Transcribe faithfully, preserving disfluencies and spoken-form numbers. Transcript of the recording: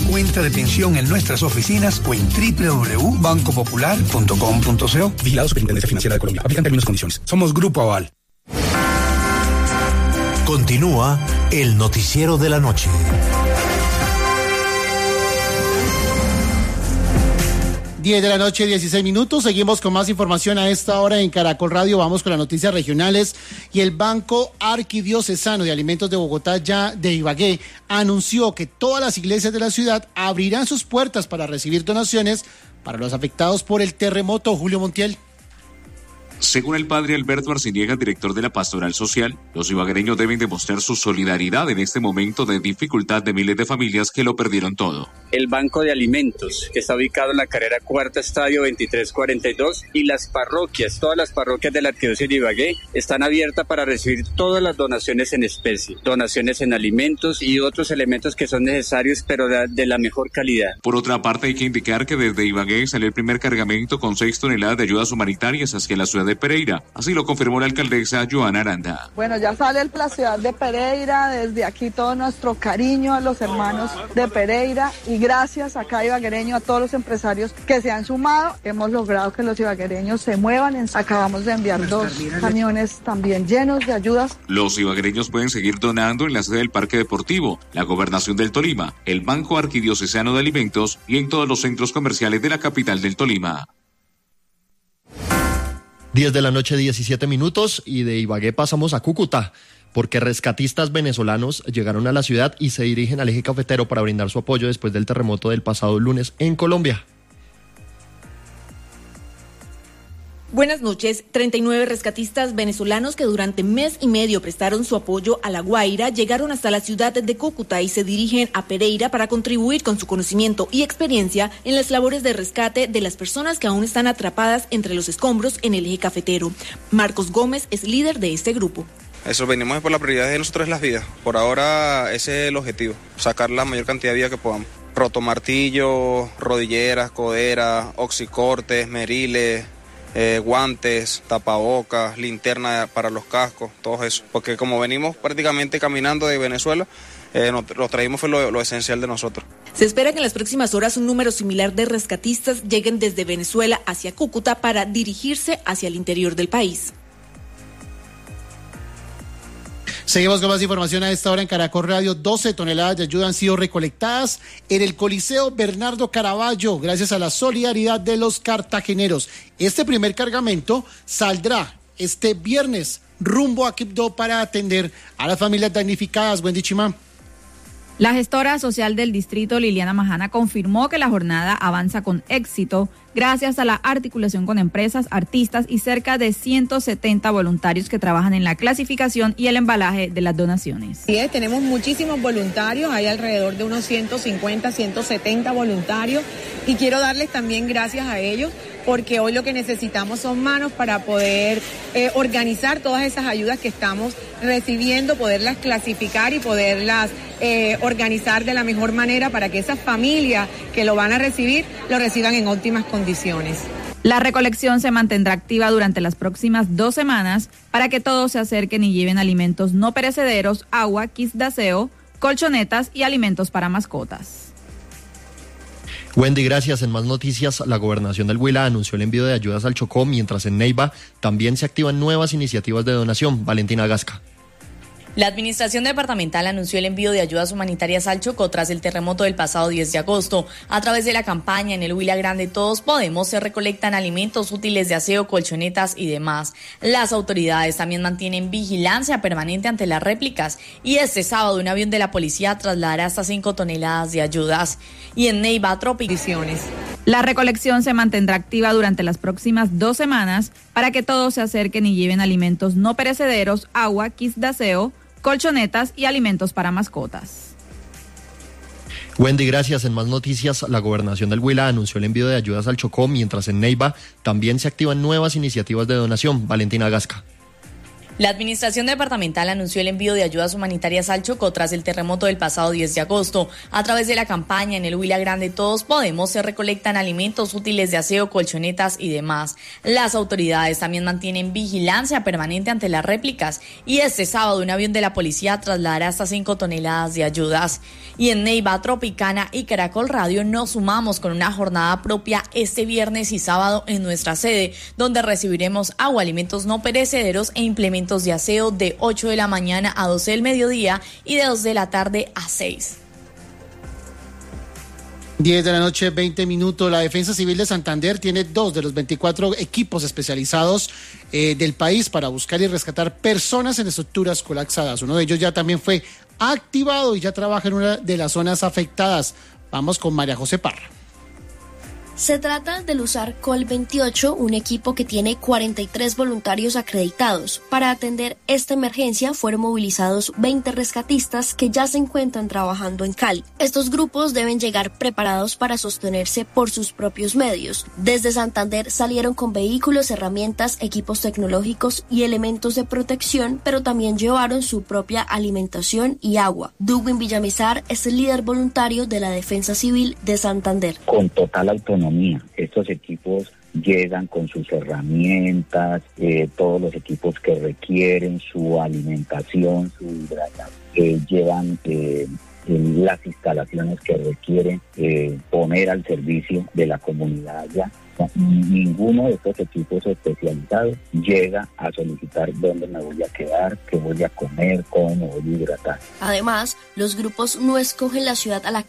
cuenta de pensión en nuestras oficinas o en doble u doble u doble u punto banco popular punto com punto co. Vigilado Superintendencia Financiera de Colombia. Aplican términos y condiciones. Somos Grupo Aval. Continúa el noticiero de la noche. diez de la noche, dieciséis minutos. Seguimos con más información a esta hora en Caracol Radio. Vamos con las noticias regionales. Y el Banco Arquidiocesano de Alimentos de Bogotá, ya de Ibagué, anunció que todas las iglesias de la ciudad abrirán sus puertas para recibir donaciones para los afectados por el terremoto. Julio Montiel. Según el padre Alberto Arciniega, director de la Pastoral Social, los ibaguereños deben demostrar su solidaridad en este momento de dificultad de miles de familias que lo perdieron todo. El Banco de Alimentos, que está ubicado en la carrera Cuarta Estadio veintitrés cuarenta y dos, y las parroquias, todas las parroquias de la Arquidiócesis de Ibagué, están abiertas para recibir todas las donaciones en especie, donaciones en alimentos y otros elementos que son necesarios, pero de, de la mejor calidad. Por otra parte, hay que indicar que desde Ibagué salió el primer cargamento con seis toneladas de ayudas humanitarias hacia la ciudad de Pereira. Así lo confirmó la alcaldesa Joana Aranda. Bueno, ya sale la ciudad de Pereira, desde aquí todo nuestro cariño a los hermanos de Pereira y gracias a cada ibaguereño, a todos los empresarios que se han sumado, hemos logrado que los ibaguereños se muevan. Acabamos de enviar dos camiones también llenos de ayudas. Los ibaguereños pueden seguir donando en la sede del Parque Deportivo, la Gobernación del Tolima, el Banco Arquidiocesano de Alimentos y en todos los centros comerciales de la capital del Tolima. diez de la noche, diecisiete minutos, y de Ibagué pasamos a Cúcuta, porque rescatistas venezolanos llegaron a la ciudad y se dirigen al eje cafetero para brindar su apoyo después del terremoto del pasado lunes en Colombia. Buenas noches. treinta y nueve rescatistas venezolanos que durante mes y medio prestaron su apoyo a La Guaira llegaron hasta la ciudad de Cúcuta y se dirigen a Pereira para contribuir con su conocimiento y experiencia en las labores de rescate de las personas que aún están atrapadas entre los escombros en el eje cafetero. Marcos Gómez es líder de este grupo. Eso, venimos por la prioridad de nosotros, las vidas. Por ahora ese es el objetivo, sacar la mayor cantidad de vidas que podamos. Rotomartillo, rodilleras, coderas, oxicortes, meriles, Eh, guantes, tapabocas, linterna para los cascos, todo eso, porque como venimos prácticamente caminando de Venezuela, eh, nos, lo traímos fue lo, lo esencial de nosotros. Se espera que en las próximas horas un número similar de rescatistas lleguen desde Venezuela hacia Cúcuta para dirigirse hacia el interior del país. Seguimos con más información a esta hora en Caracol Radio. doce toneladas de ayuda han sido recolectadas en el Coliseo Bernardo Caraballo gracias a la solidaridad de los cartageneros. Este primer cargamento saldrá este viernes rumbo a Quibdó para atender a las familias damnificadas. Wendy Chimán. La gestora social del distrito, Liliana Majana, confirmó que la jornada avanza con éxito gracias a la articulación con empresas, artistas y cerca de ciento setenta voluntarios que trabajan en la clasificación y el embalaje de las donaciones. Sí, tenemos muchísimos voluntarios, hay alrededor de unos ciento cincuenta, ciento setenta voluntarios y quiero darles también gracias a ellos porque hoy lo que necesitamos son manos para poder eh, organizar todas esas ayudas que estamos recibiendo, poderlas clasificar y poderlas eh, organizar de la mejor manera para que esas familias que lo van a recibir, lo reciban en óptimas condiciones. La recolección se mantendrá activa durante las próximas dos semanas para que todos se acerquen y lleven alimentos no perecederos, agua, kits de aseo, colchonetas y alimentos para mascotas. Wendy, gracias. En más noticias, la Gobernación del Huila anunció el envío de ayudas al Chocó, mientras en Neiva también se activan nuevas iniciativas de donación. Valentina Gasca. La administración departamental anunció el envío de ayudas humanitarias al Chocó tras el terremoto del pasado diez de agosto. A través de la campaña En el Huila Grande Todos Podemos se recolectan alimentos útiles de aseo, colchonetas y demás. Las autoridades también mantienen vigilancia permanente ante las réplicas y este sábado un avión de la policía trasladará hasta cinco toneladas de ayudas. Y en Neiva, Tropicaciones. La recolección se mantendrá activa durante las próximas dos semanas para que todos se acerquen y lleven alimentos no perecederos, agua, kits de aseo, colchonetas y alimentos para mascotas. Wendy, gracias. En más noticias, la Gobernación del Huila anunció el envío de ayudas al Chocó, mientras en Neiva también se activan nuevas iniciativas de donación. Valentina Gasca. La Administración Departamental anunció el envío de ayudas humanitarias al Chocó tras el terremoto del pasado diez de agosto. A través de la campaña en el Huila Grande Todos Podemos se recolectan alimentos útiles de aseo, colchonetas y demás. Las autoridades también mantienen vigilancia permanente ante las réplicas y este sábado un avión de la policía trasladará hasta cinco toneladas de ayudas. Y en Neiva, Tropicana y Caracol Radio nos sumamos con una jornada propia este viernes y sábado en nuestra sede, donde recibiremos agua, alimentos no perecederos e implementos de aseo de ocho de la mañana a doce del mediodía y de dos de la tarde a seis. diez de la noche, veinte minutos. La Defensa Civil de Santander tiene dos de los veinticuatro equipos especializados eh, del país para buscar y rescatar personas en estructuras colapsadas. Uno de ellos ya también fue activado y ya trabaja en una de las zonas afectadas. Vamos con María José Parra. Se trata del USAR Col veintiocho, un equipo que tiene cuarenta y tres voluntarios acreditados. Para atender esta emergencia fueron movilizados veinte rescatistas que ya se encuentran trabajando en Cali. Estos grupos deben llegar preparados para sostenerse por sus propios medios. Desde Santander salieron con vehículos, herramientas, equipos tecnológicos y elementos de protección, pero también llevaron su propia alimentación y agua. Dugwin Villamizar es el líder voluntario de la Defensa Civil de Santander. Con total autonomía. Estos equipos llegan con sus herramientas, eh, todos los equipos que requieren, su alimentación, su hidratación, eh, llevan eh, las instalaciones que requieren eh, poner al servicio de la comunidad allá. Ninguno de estos equipos especializados llega a solicitar dónde me voy a quedar, qué voy a comer, cómo me voy a hidratar. Además, los grupos no escogen la ciudad a la